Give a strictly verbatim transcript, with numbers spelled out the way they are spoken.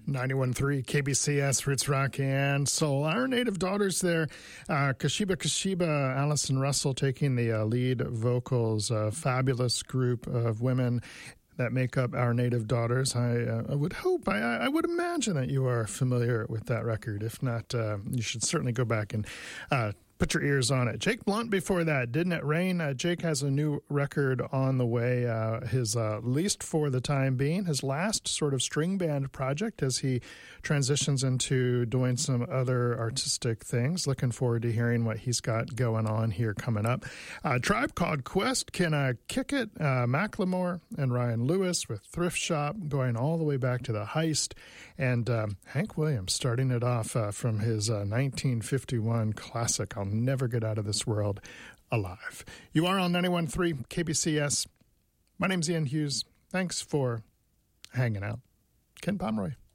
ninety-one point three K B C S, Roots Rock and Soul. Our native daughters there, uh, Kashiba Kashiba, Allison Russell taking the uh, lead vocals, a fabulous group of women that make up Our Native Daughters. I, uh, I would hope, I, I would imagine that you are familiar with that record. If not, uh, you should certainly go back and uh, put your ears on it. Jake Blunt before that, Didn't It Rain? Uh, Jake has a new record on the way, uh, his uh, least for the time being, his last sort of string band project as he transitions into doing some other artistic things. Looking forward to hearing what he's got going on here coming up. Uh, Tribe Called Quest, Can I Kick It? Uh, Macklemore and Ryan Lewis with Thrift Shop, going all the way back to The Heist. And um, Hank Williams starting it off uh, from his uh, nineteen fifty-one classic, I'll Never Get Out of This World Alive. You are on ninety-one point three K B C S. My name's Ian Hughes. Thanks for hanging out. Ken Pomeroy.